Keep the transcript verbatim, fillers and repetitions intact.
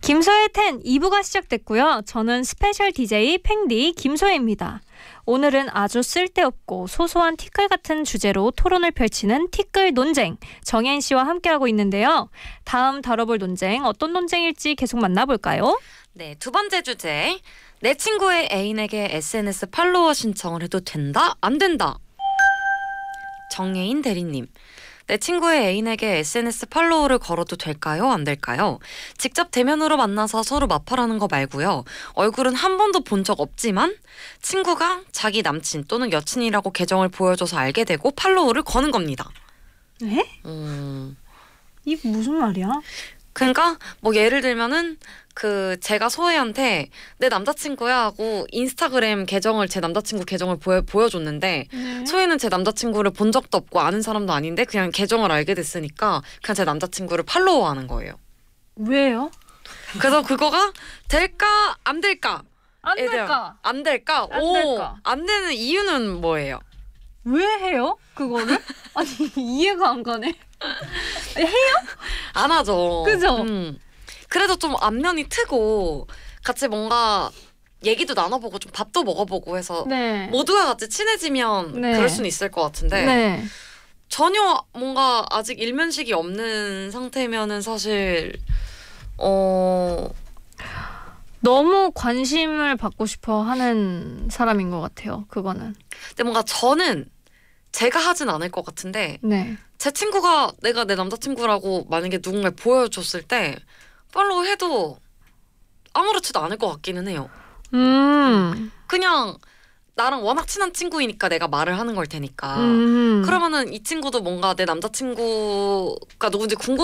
김소의 텐 이 부가 시작됐고요. 저는 스페셜 디제이 팽디 김소혜입니다. 오늘은 아주 쓸데없고 소소한 티끌 같은 주제로 토론을 펼치는 티끌 논쟁 정혜인 씨와 함께하고 있는데요. 다음 다뤄볼 논쟁 어떤 논쟁일지 계속 만나볼까요? 네, 두 번째 주제. 내 친구의 애인에게 에스엔에스 팔로워 신청을 해도 된다? 안 된다? 정혜인 대리님. 내 친구의 애인에게 에스엔에스 팔로우를 걸어도 될까요? 안 될까요? 직접 대면으로 만나서 서로 마팔하는 거 말고요. 얼굴은 한 번도 본 적 없지만 친구가 자기 남친 또는 여친이라고 계정을 보여줘서 알게 되고 팔로우를 거는 겁니다. 에? 음... 이게 무슨 말이야? 그러니까 뭐 예를 들면은 그 제가 소혜한테 내 남자친구야 하고 인스타그램 계정을 제 남자친구 계정을 보여, 보여줬는데 네. 소혜는 제 남자친구를 본 적도 없고 아는 사람도 아닌데 그냥 계정을 알게 됐으니까 그냥 제 남자친구를 팔로우하는 거예요. 왜요? 그래서 그거가 될까 안 될까? 안 될까? 안 될까? 안 오, 될까? 안 되는 이유는 뭐예요? 왜 해요? 그거를? 아니 이해가 안 가네. 해요? 안 하죠. 그죠? 음. 그래도 좀 안면이 트고 같이 뭔가 얘기도 나눠보고 좀 밥도 먹어보고 해서 네. 모두가 같이 친해지면 네. 그럴 수는 있을 것 같은데 네. 전혀 뭔가 아직 일면식이 없는 상태면은 사실 어 너무 관심을 받고 싶어 하는 사람인 것 같아요. 그거는. 근데 뭔가 저는 제가 하진 않을 것 같은데 네. 제 친구가 내가 내 남자친구라고 만약에 누군가를 보여줬을 때 팔로우 해도 아무렇지도 않을 것 같기는 해요. 음. 그냥 나랑 워낙 친한 친구이니까 내가 말을 하는 걸 테니까. 음. 그러면은 이 친구도 뭔가 내 남자친구가 누군지 궁금